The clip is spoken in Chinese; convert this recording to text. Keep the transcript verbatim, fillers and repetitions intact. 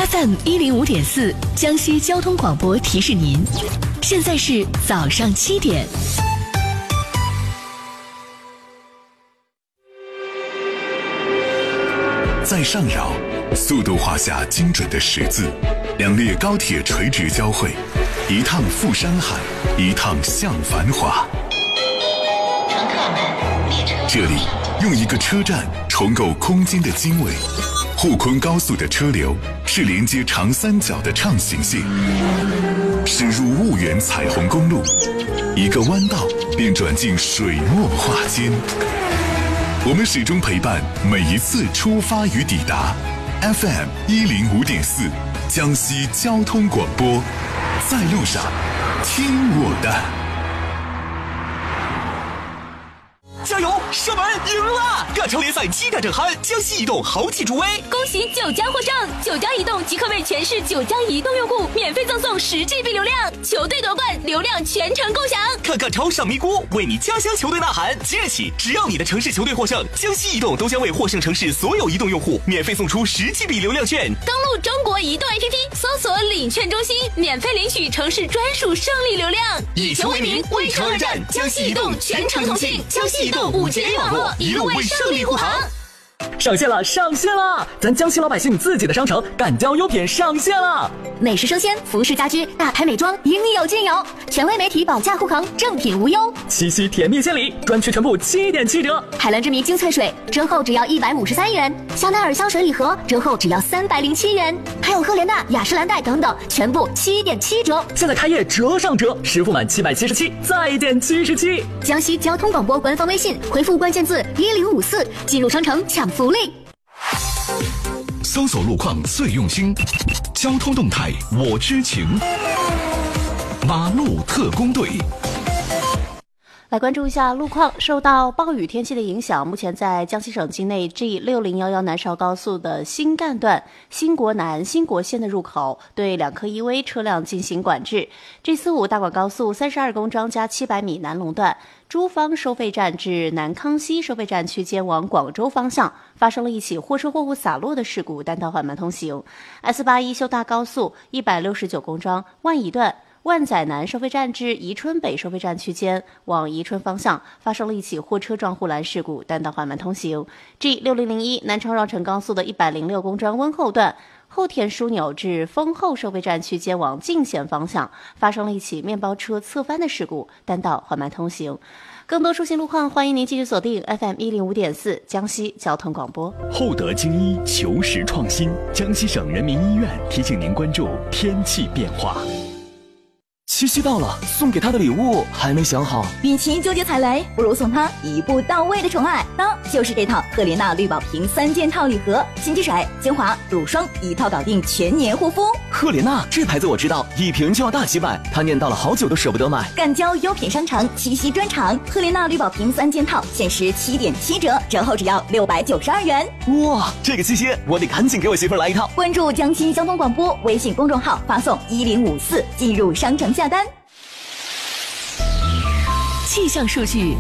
F M 一零五点四江西交通广播提示您，现在是早上七点。 在上饶，速度画下精准的十字，两列高铁垂直交汇，一趟赴山海，一趟向繁华。 乘客们，列车这里用一个车站重构空间的经纬。沪昆高速的车流是连接长三角的畅行线，驶入婺源彩虹公路，一个弯道便转进水墨画间。我们始终陪伴每一次出发与抵达。F M 一零五点四，江西交通广播，在路上，听我的。 加油！射门赢了！赣超联赛激战正酣，江西移动豪气助威， 恭喜九家获胜！九家移动即刻为全市九家移动用户免费赠送十 G B 流量，球队夺冠，流量全程共享。 看赣超上咪咕，为你家乡球队呐喊！即日起，只要你的城市球队获胜，江西移动都将为获胜城市所有移动用户免费送出十 G B 流量券。 登录中国移动 A P P， 搜索领券中心，免费领取城市专属胜利流量。 以球为名，为城而战，江西移动全程同信，江西移动五 G A 网络，一路为胜利护航。 上线了，上线了！咱江西老百姓自己的商城赣交优品上线了， 美食生鲜、服饰家居、大牌美妆应有尽有，权威媒体保价护航，正品无忧。 七夕甜蜜献礼，专区全部七点七折。 海蓝之谜精粹水折后只要一百五十三元，香奈儿香水礼盒折后只要三百零七元，还有赫莲娜、雅诗兰黛等等，全部七点七折。 现在开业折上折，实付满七百七十七，再减七十七。 江西交通广播官方微信回复关键字一零五四，进入商城抢福利。 搜索路况最用心，交通动态我知情。马路特工队。 来关注一下路况，受到暴雨天气的影响，目前在江西省境内 G 六零一一南韶高速的新干段新国南新国线的入口对两颗 E V 车辆进行管制。G 四五大广高速三十二公章加七百米南龙段珠芳收费站至南康熙收费站区间往广州方向发生了一起货车货物洒落的事故，单道缓慢通行。S 八一修大高速一百六十九公章万宜段万载南收费站至宜春北收费站区间往宜春方向发生了一起货车撞护栏事故，单道缓慢通行。 G 六零零一南昌绕城高速的一百零六公章温后段后田枢纽至丰后收费站区间往进贤方向发生了一起面包车侧翻的事故，单道缓慢通行。更多出行路况，欢迎您继续锁定 F M 一零五点四江西交通广播。 厚德精医，求实创新，江西省人民医院提醒您关注天气变化。 七夕到了，送给他的礼物还没想好。 与其纠结踩雷，不如送他一步到位的宠爱，那就是这套赫莲娜绿宝瓶三件套礼盒，洗洁水、精华、乳霜一套搞定全年护肤。 赫莲娜这牌子我知道，一瓶就要大几百，他念叨了好久都舍不得买。 赣交优品商城七夕专场，赫莲娜绿宝瓶三件套限时七点七折，折后只要六百九十二元。 哇，这个七夕我得赶紧给我媳妇来一套。 关注江西交通广播微信公众号，发送一零五四进入商城下单。 气象数据